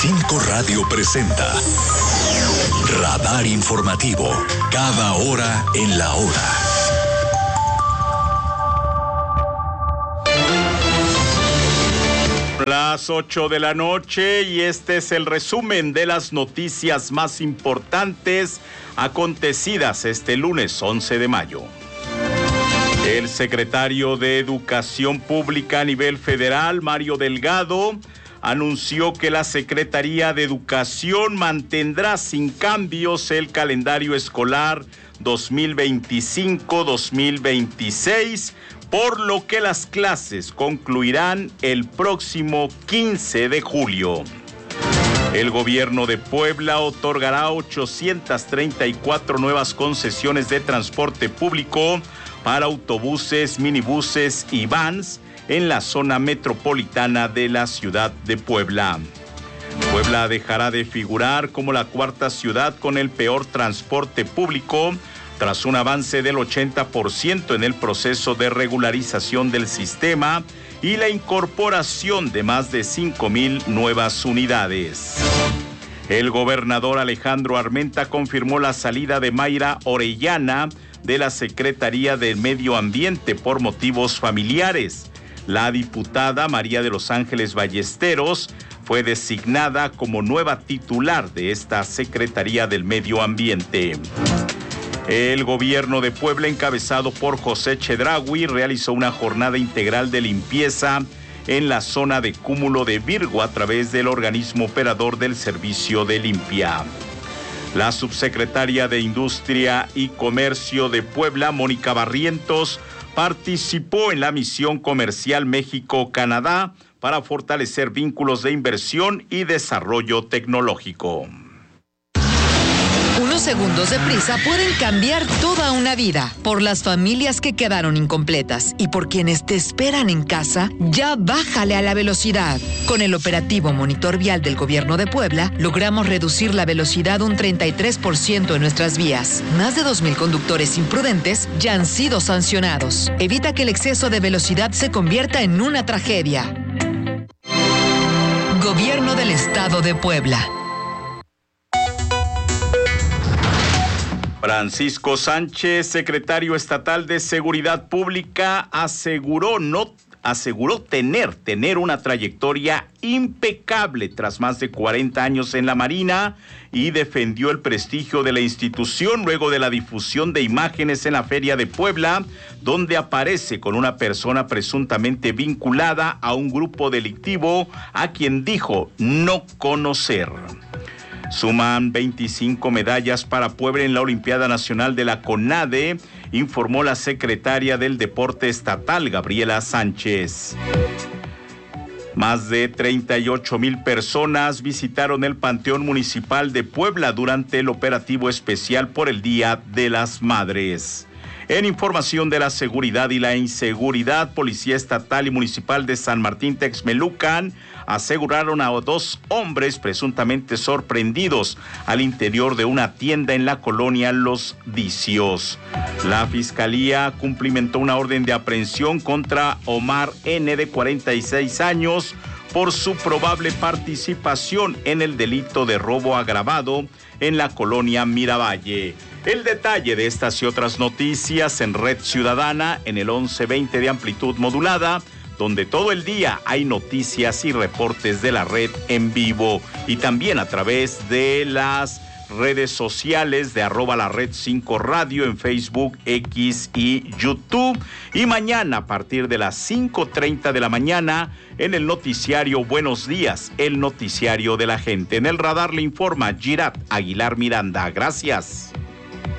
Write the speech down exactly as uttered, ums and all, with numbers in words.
cinco Radio presenta Radar Informativo, cada hora en la hora. Las ocho de la noche y este es el resumen de las noticias más importantes acontecidas este lunes once de mayo. El secretario de Educación Pública a nivel federal, Mario Delgado, anunció que la Secretaría de Educación mantendrá sin cambios el calendario escolar dos mil veinticinco dos mil veintiséis, por lo que las clases concluirán el próximo quince de julio. El gobierno de Puebla otorgará ochocientas treinta y cuatro nuevas concesiones de transporte público para autobuses, minibuses y vans en la zona metropolitana de la ciudad de Puebla. Puebla dejará de figurar como la cuarta ciudad con el peor transporte público tras un avance del ochenta por ciento en el proceso de regularización del sistema y la incorporación de más de cinco mil nuevas unidades. El gobernador Alejandro Armenta confirmó la salida de Mayra Orellana de la Secretaría de Medio Ambiente por motivos familiares. La diputada María de los Ángeles Ballesteros fue designada como nueva titular de esta Secretaría del Medio Ambiente. El gobierno de Puebla, encabezado por José Chedraui, realizó una jornada integral de limpieza en la zona de Cúmulo de Virgo a través del organismo operador del Servicio de Limpia. La subsecretaria de Industria y Comercio de Puebla, Mónica Barrientos, participó en la misión comercial México-Canadá para fortalecer vínculos de inversión y desarrollo tecnológico. Unos segundos de prisa pueden cambiar toda una vida. Por las familias que quedaron incompletas y por quienes te esperan en casa, ya bájale a la velocidad. Con el operativo Monitor Vial del Gobierno de Puebla, logramos reducir la velocidad un treinta y tres por ciento en nuestras vías. Más de dos mil conductores imprudentes ya han sido sancionados. Evita que el exceso de velocidad se convierta en una tragedia. Gobierno del Estado de Puebla. Francisco Sánchez, secretario estatal de Seguridad Pública, aseguró no aseguró tener tener una trayectoria impecable tras más de cuarenta años en la Marina y defendió el prestigio de la institución luego de la difusión de imágenes en la Feria de Puebla, donde aparece con una persona presuntamente vinculada a un grupo delictivo a quien dijo no conocer. Suman veinticinco medallas para Puebla en la Olimpiada Nacional de la CONADE, informó la secretaria del Deporte Estatal, Gabriela Sánchez. Más de treinta y ocho mil personas visitaron el Panteón Municipal de Puebla durante el operativo especial por el Día de las Madres. En información de la seguridad y la inseguridad, Policía Estatal y Municipal de San Martín Texmelucan aseguraron a dos hombres presuntamente sorprendidos al interior de una tienda en la colonia Los Vicios. La Fiscalía cumplimentó una orden de aprehensión contra Omar N., de cuarenta y seis años, por su probable participación en el delito de robo agravado en la colonia Miravalle. El detalle de estas y otras noticias en Red Ciudadana, en el once veinte de amplitud modulada, donde todo el día hay noticias y reportes de la red en vivo y también a través de las redes sociales de arroba la red cinco radio en Facebook, X y YouTube. Y mañana a partir de las cinco treinta de la mañana en el noticiario Buenos Días, el noticiario de la gente. En el radar le informa Girat Aguilar Miranda. Gracias.